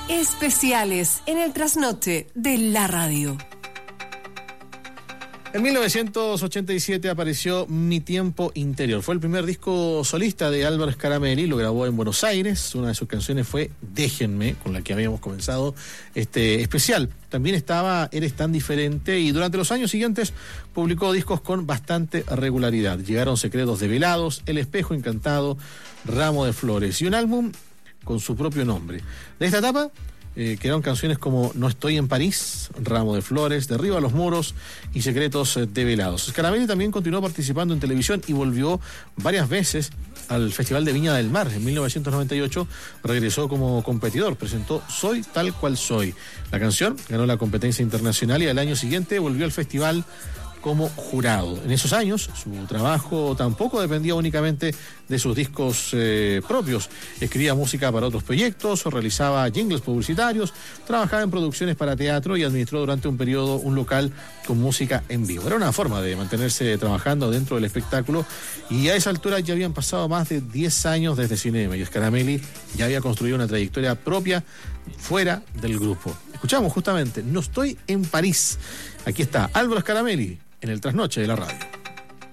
Especiales en el trasnoche de la radio. En 1987 apareció Mi Tiempo Interior. Fue el primer disco solista de Álvaro Scaramelli, lo grabó en Buenos Aires. Una de sus canciones fue Déjenme, con la que habíamos comenzado este especial. También estaba Eres tan diferente y durante los años siguientes publicó discos con bastante regularidad. Llegaron Secretos Develados, El Espejo Encantado, Ramo de Flores y un álbum con su propio nombre. De esta etapa quedaron canciones como No estoy en París, Ramo de Flores, Derriba los muros y Secretos Develados. Scaramelli también continuó participando en televisión y volvió varias veces al Festival de Viña del Mar. En 1998 regresó como competidor, presentó Soy tal cual soy. La canción ganó la competencia internacional y al año siguiente volvió al festival como jurado. En esos años, su trabajo tampoco dependía únicamente de sus discos propios. Escribía música para otros proyectos, o realizaba jingles publicitarios, trabajaba en producciones para teatro y administró durante un periodo un local con música en vivo. Era una forma de mantenerse trabajando dentro del espectáculo y a esa altura ya habían pasado más de 10 años desde Cinema y Scaramelli ya había construido una trayectoria propia fuera del grupo. Escuchamos justamente No estoy en París. Aquí está Álvaro Scaramelli en el trasnoche de la radio.